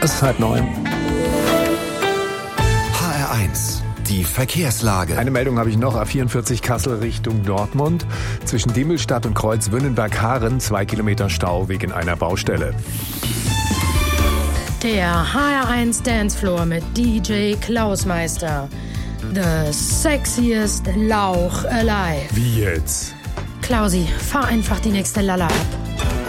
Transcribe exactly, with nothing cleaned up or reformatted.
Es ist halb neun. H R eins, die Verkehrslage. Eine Meldung habe ich noch. A vierundvierzig Kassel Richtung Dortmund. Zwischen Dimmelstadt und Kreuz Wünnenberg-Haaren zwei Kilometer Stau wegen einer Baustelle. Der H R eins Dancefloor mit D J Klausmeister. The sexiest Lauch alive. Wie jetzt? Klausi, fahr einfach die nächste Lalla ab.